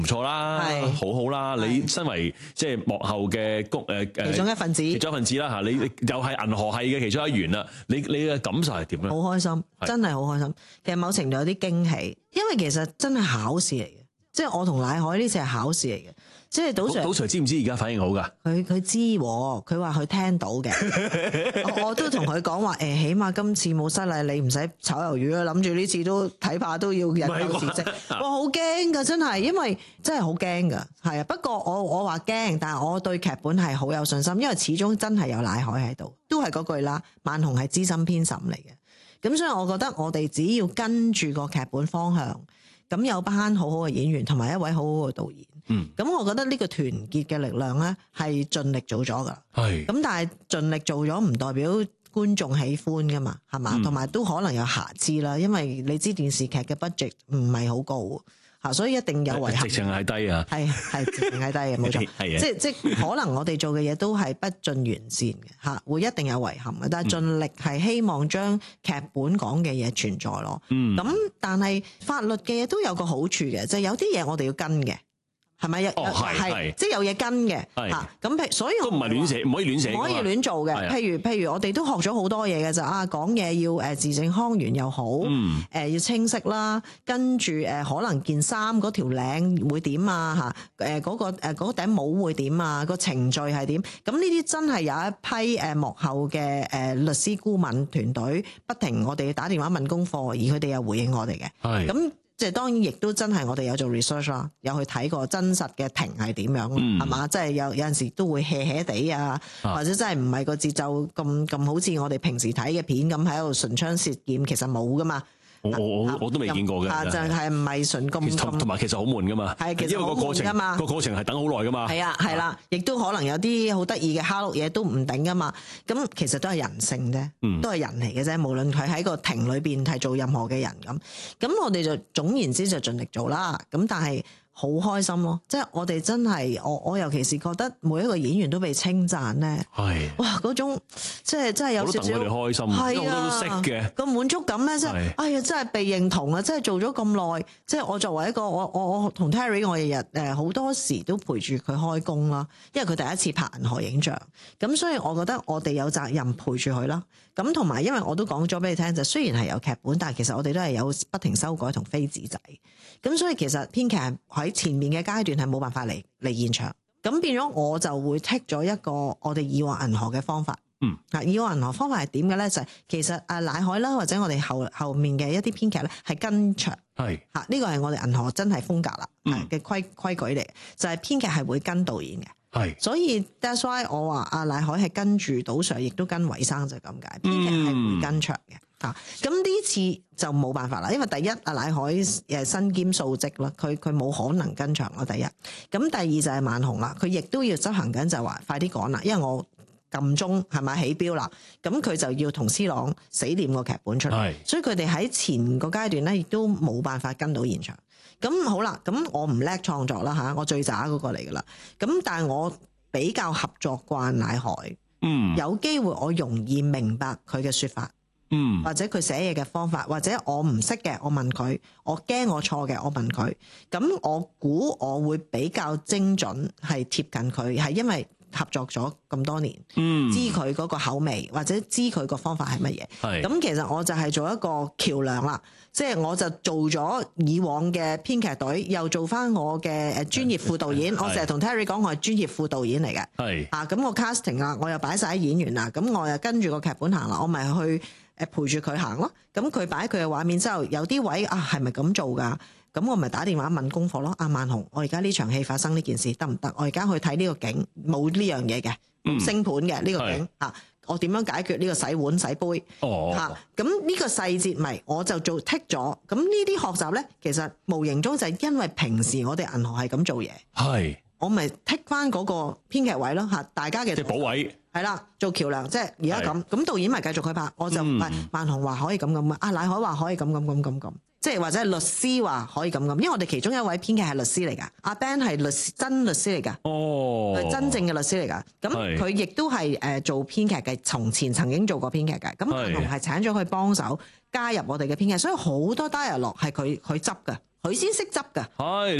唔錯啦，好好啦。你身為即係幕後嘅其中一份子， 啦嚇，你又係銀河系嘅其中一員啦。你嘅感受係點咧？ 好開心，真係好開心。其實某程度有啲驚喜，因為其實真係考試嚟嘅，即係我同乃海呢次係考試嚟嘅。即係賭 Sir 知唔知而家反應好㗎？ 佢知喎，佢話佢聽到嘅。我都同佢講話起碼今次冇失禮，你唔使炒魷魚啊！諗住呢次都睇怕都要引咎辭職。我好驚㗎，真係，因為真係好驚㗎。係啊，不過我話驚，但係我對劇本係好有信心，因為始終真係有乃海喺度，都係嗰句啦。萬紅係資深編審嚟嘅，咁所以我覺得我哋只要跟住個劇本方向，咁有班好好嘅演員同埋一位好好嘅導演。咁我覺得呢個團結嘅力量咧係盡力做咗噶，咁但係盡力做咗唔代表觀眾喜歡噶嘛，係嘛？同埋都可能有瑕疵啦，因為你知電視劇嘅 budget 唔係好高吓，所以一定有遺憾。直情係低啊，係直情係低嘅，冇錯。即可能我哋做嘅嘢都係不盡完善嘅吓，會一定有遺憾嘅，但係盡力係希望將劇本講嘅嘢存在咯。咁但係法律嘅嘢都有個好處嘅，就係有啲嘢我哋要跟嘅。係咪係即係有嘢跟嘅嚇？咁所以我都唔係亂寫，唔可以亂寫，唔可以亂做嘅。譬如我哋都學咗好多嘢嘅就講嘢要字正腔圓又好，要清晰啦。跟住可能件衫嗰條領會點啊嚇？嗰頂帽會點啊？個程序係點？咁呢啲真係有一批幕後嘅律師顧問團隊，不停我哋打電話問功課，而佢哋又回應我哋嘅。咁即係當然，亦都真係我哋有做 research 啦，有去睇過真實嘅庭係點樣，係嘛？即係有陣時都會 hea 地啊，或者真係唔係個節奏咁好似我哋平時睇嘅片咁喺度唇槍舌劍，其實冇噶嘛。 我都未見過嘅， 就係唔係純咁同埋其實好悶噶嘛， 係其實好悶噶嘛， 個過程係等好耐噶嘛， 係啦，亦都可能有啲好得意嘅蝦碌嘢都唔頂噶嘛，咁其實都係人性啫，都係人嚟嘅啫，無論佢喺個庭裏邊係做任何嘅人咁我哋就總言之就盡力做啦，咁但係好開心咯，即係我哋真係我尤其是覺得每一個演員都被稱讚咧，哇嗰種即係真係有少少開心，係啊，都識嘅個滿足感咧，即係哎呀真係被認同啊！真係做咗咁耐，即係我作為一個我同 Terry 我日日好多時都陪住佢開工啦，因為佢第一次拍銀河影像，咁所以我覺得我哋有責任陪住佢啦。咁同埋因為我都講咗俾你聽，就雖然係有劇本，但係其實我哋都係有不停修改同飛紙仔，咁所以其實編劇喺前面嘅階段係冇辦法嚟現場，咁變咗我就會 take 咗一個我哋以往銀河嘅方法。以往銀河方法係點嘅咧？就係其實乃海啦，或者我哋後面嘅一啲編劇咧係跟場，呢個係我哋銀河真係風格啦嘅規矩嚟，就係編劇係會跟導演嘅，所以 that's why 我話乃海係跟住賭 Sir，亦都跟韋生就咁解，編劇係會跟場嘅。咁呢次就冇辦法啦，因為第一乃海身兼數職啦，佢冇可能跟場啦。第一，咁第二就係萬紅啦，佢亦都要執行緊，就話快啲趕啦，因為我撳鐘係咪起標啦，咁佢就要同司朗死念個劇本出嚟，所以佢哋喺前個階段咧，亦都冇辦法跟到現場。咁好啦，咁我唔叻創作啦吓，我最渣嗰個嚟噶啦。咁但係我比較合作慣乃海，有機會我容易明白佢嘅說法。或者佢寫嘢嘅方法，或者我唔識嘅，我問佢，我驚我錯嘅，我問佢，咁我估我會比較精準，係貼近佢，係因為合作咗咁多年，知佢嗰個口味，或者知佢個方法係乜嘢。咁其實我就係做一個橋梁啦，即係我就做咗以往嘅編劇隊，又做翻我嘅專業副導演。我成日同 Terry 講，我係專業副導演嚟嘅。咁我 casting 啦，我又擺晒演員啦，咁我又跟住個劇本行啦，我咪去陪住佢行咯。咁佢擺佢嘅畫面之後，有啲位係咪咁做㗎？咁我咪打電話問功課咯。萬紅，我而家呢場戲發生呢件事得唔得？我而家去睇呢個景，冇呢樣嘢嘅，升盤嘅呢個景我點樣解決呢個洗碗洗杯？咁呢個細節咪我就做剔咗。咁呢啲學習咧，其實無形中就係因為平時我哋銀河係咁做嘢，我咪剔翻嗰個編劇位咯嚇，大家嘅即係補位係啦，做橋梁，即係而家咁導演咪繼續去拍，我就萬紅話可以咁乃海話可以咁，即係或者係律師話可以咁，因為我哋其中一位編劇係律師嚟㗎，阿 Ben 係真律師嚟㗎，係真正嘅律師嚟㗎，咁佢亦都係做編劇嘅，從前曾經做過編劇嘅，咁萬紅係請咗佢幫手加入我哋嘅編劇，所以好多 dialogue 係佢執㗎。佢先識執㗎，